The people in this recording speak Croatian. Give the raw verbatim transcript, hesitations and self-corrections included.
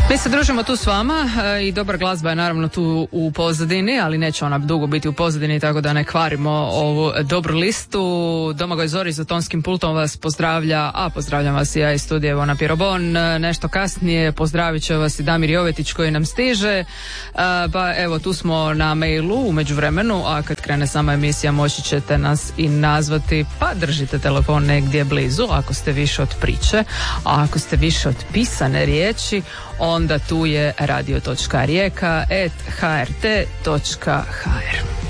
Mi se družimo tu s vama i dobra glazba je naravno tu u pozadini, ali neće ona dugo biti u pozadini, tako da ne kvarimo ovu dobru listu. Domagoj Zorić za tonskim pultom vas pozdravlja, a pozdravljam vas i ja iz studija Ivona Pirobon. Nešto kasnije pozdravit će vas i Damir Jovetić koji nam stiže. Pa evo, tu smo na mailu u međuvremenu, a kad krene sama emisija moći ćete nas i nazvati, pa držite telefon negdje blizu ako ste više od priče, a ako ste više od pisane riječi, onda tu je radio točka rijeka at h r t točka h r.